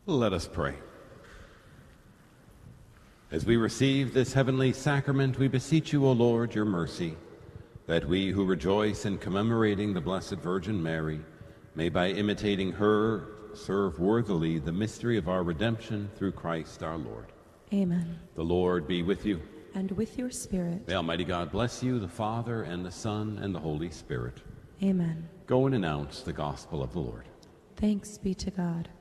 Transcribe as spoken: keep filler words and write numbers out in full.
Let us pray. As we receive this heavenly sacrament, we beseech you, O Lord, your mercy, that we who rejoice in commemorating the Blessed Virgin Mary may, by imitating her, serve worthily the mystery of our redemption through Christ our Lord. Amen. The Lord be with you. And with your spirit. May Almighty God bless you, the Father, and the Son, and the Holy Spirit. Amen. Go and announce the gospel of the Lord. Thanks be to God.